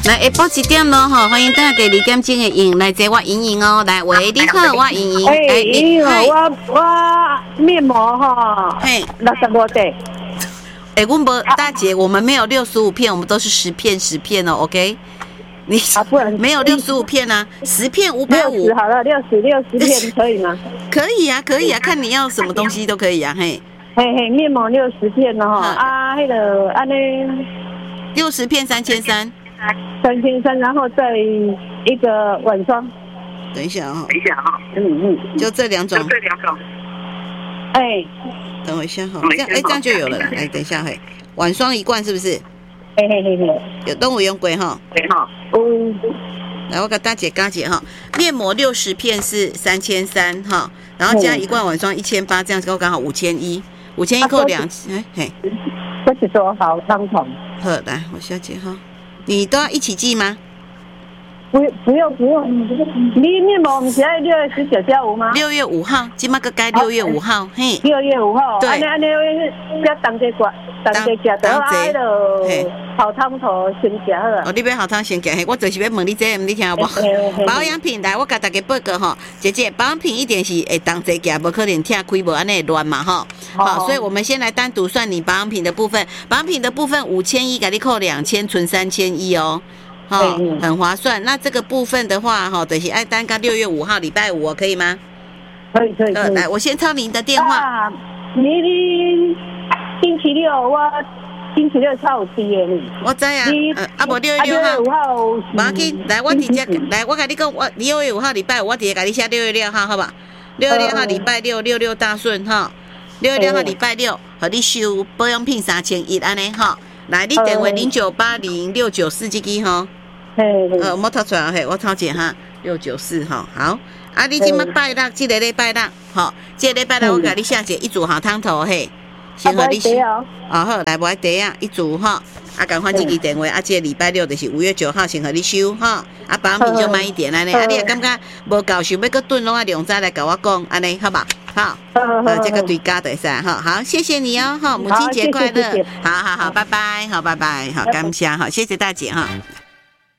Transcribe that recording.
来下晡1点咯吼，欢迎大家2点钟的赢来坐我莹莹哦，来喂，你好，我莹莹。 莹莹好，我面膜哈， 嘿 ，65块。 我们大姐，我们没有65片，我们都是10片哦 ，OK？ 你不然没有65片啊，10片550。 60好了，60片可以吗？ 可以啊，看你要什么东西都可以啊，嘿。 嘿，面膜60片了哈，啊，那个安尼 60片3300， 然后再一个晚霜。 等一下啊， 就这两种。 哎， 等我一下哈，这样就有了啦。来，等一下嘿，晚霜1罐是不是？ 嘿， 有动物用过哈。 对哈。 来，我给大姐哈，面膜60片是3300哈，然后加1罐晚霜1800，这样子刚好5100扣2，嘿。 这是多好汤桶。 好，来，我小姐哈，你都要一起寄吗？ 不用，你面膜不是要6月19加5吗 ？6月5号，今麦个该6月5号，嘿。 6月5号， 对。 安尼要当这吃得来了，好汤头先吃好啊。 哦，你要好汤先吃，我就是要问你这，你听好不？保养品来，我给大家报告哈，姐姐，保养品一定是会当这吃，不可能拆开无安尼乱嘛哈。好，所以我们先来单独算你保养品的部分，保养品的部分5100，给你扣2000，存3100哦。好，很划算。那这个部分的话，哈，就是爱单刚6月5号礼拜5，可以吗？ 可以。 来，我先抄您的电话。 你星期六超有低的。 我知啊，无6月6号，无要紧。来，我直接来，我跟你讲，我6月5号礼拜5，我直接给你写6月6号，好吧？6月6号礼拜六，66大顺哈。6月6号礼拜六，和你收保养品3100安尼哈。来，你电话09806949这支哈。我读出来嘿，我抄一下哈，694哈。好，啊，你今麦拜六，这个礼拜六，吼，这个礼拜六我给你写一组好汤头嘿。先和你收好，来买茶啊，一组哈，赶快这支电话，这个礼拜六就是5月9号，先和你收哈，保养品就慢一点安尼，你也感觉无够想要搁炖拢量再来跟我讲，安尼好吧？好，这个对家的噻哈，好，谢谢你哦，哈，母亲节快乐，好，拜拜，好，拜拜，好，感谢，好，谢谢大姐哈。